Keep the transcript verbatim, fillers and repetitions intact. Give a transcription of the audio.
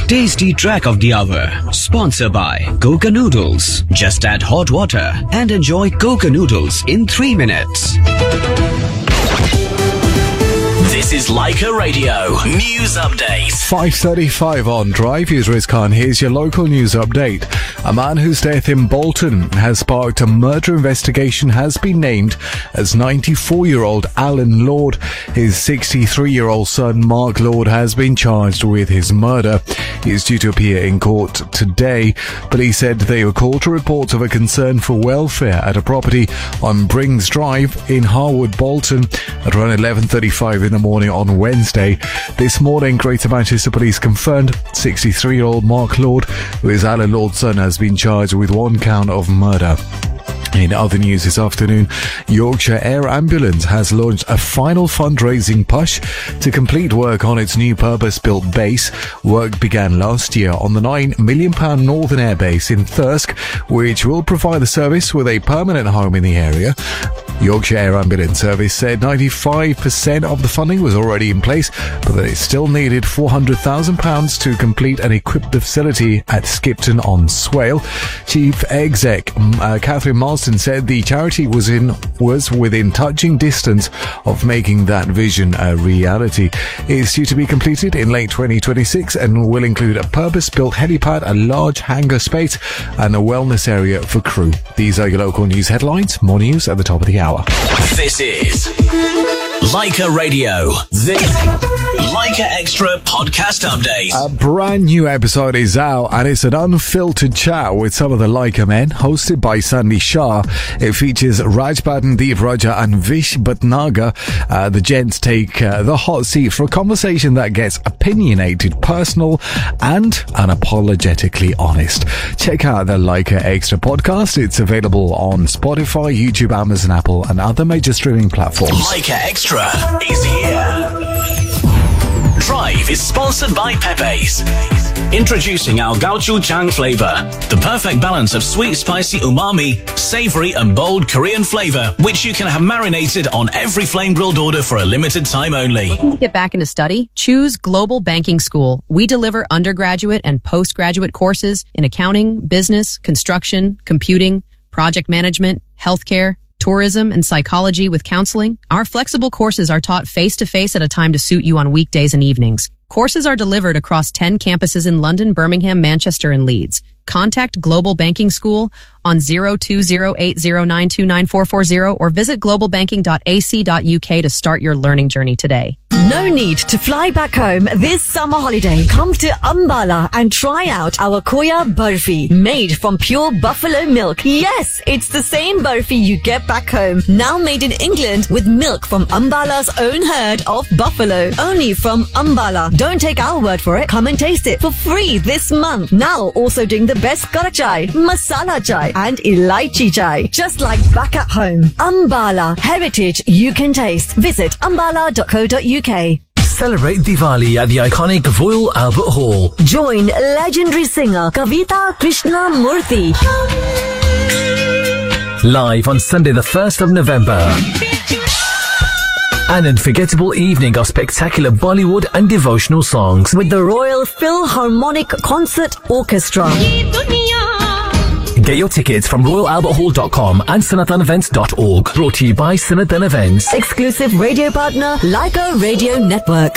Tasty Track of the Hour. Sponsored by Coca Noodles. Just add hot water and enjoy Coca Noodles in three minutes. This is Leica Radio News Update. five thirty-five on Drive. Here's Riz Khan. Here's your local news update. A man whose death in Bolton has sparked a murder investigation has been named as ninety-four-year-old Alan Lord. His sixty-three-year-old son Mark Lord has been charged with his murder. He is due to appear in court today. Police said they were called to reports of a concern for welfare at a property on Brings Drive in Harwood, Bolton at around eleven thirty-five in the morning on Wednesday. This morning, Greater Manchester Police confirmed sixty-three-year-old Mark Lord, who is Alan Lord's son, has been charged with one count of murder. In other news this afternoon, Yorkshire Air Ambulance has launched a final fundraising push to complete work on its new purpose-built base. Work began last year on the nine million pounds Northern Air Base in Thirsk, which will provide the service with a permanent home in the area. Yorkshire Air Ambulance Service said ninety-five percent of the funding was already in place, but that it still needed four hundred thousand pounds to complete and equip the facility at Skipton on Swale. Chief Exec uh, Catherine Marston said the charity was in was within touching distance of making that vision a reality. It is due to be completed in late twenty twenty-six and will include a purpose-built helipad, a large hangar space, and a wellness area for crew. These are your local news headlines. More news at the top of the hour. This is Leica Radio. This Leica Extra podcast update. A brand new episode is out, and it's an unfiltered chat with some of the Leica men, hosted by Sandy Shah. It features Raj Deep Raja and Vish Bhatnagar. Uh, the gents take uh, the hot seat for a conversation that gets opinionated, personal, and unapologetically honest. Check out the Leica Extra podcast. It's available on Spotify, YouTube, Amazon, Apple, and other major streaming platforms. Leica Extra is here. Drive is sponsored by Pepe's. Introducing our gochujang flavor, the perfect balance of sweet, spicy umami, savory and bold Korean flavor, which you can have marinated on every flame grilled order for a limited time only. Looking to get back into study? Choose Global Banking School. We deliver undergraduate and postgraduate courses in accounting, business, construction, computing, project management, healthcare, tourism, and psychology with counseling. Our flexible courses are taught face-to-face at a time to suit you on weekdays and evenings. Courses are delivered across ten campuses in London, Birmingham, Manchester, and Leeds. Contact Global Banking School on zero two zero eight zero nine two nine four four zero or visit global banking dot a c dot u k to start your learning journey today. No need to fly back home this summer holiday. Come to Ambala and try out our Khoya Burfi, made from pure buffalo milk. Yes, it's the same burfi you get back home, now made in England with milk from Ambala's own herd of buffalo. Only from Ambala. Don't take our word for it. Come and taste it for free this month. Now also doing the best kara chai, masala chai, and elaichi chai, just like back at home. Ambala, heritage you can taste. Visit ambala dot co dot u k. Celebrate Diwali at the iconic Royal Albert Hall. Join legendary singer Kavita Krishnamurthy live on Sunday the first of November. An unforgettable evening of spectacular Bollywood and devotional songs with the Royal Philharmonic Concert Orchestra. Get your tickets from royal albert hall dot com and sanatan events dot org. Brought to you by Sanatan Events. Exclusive radio partner, Leica Radio Network.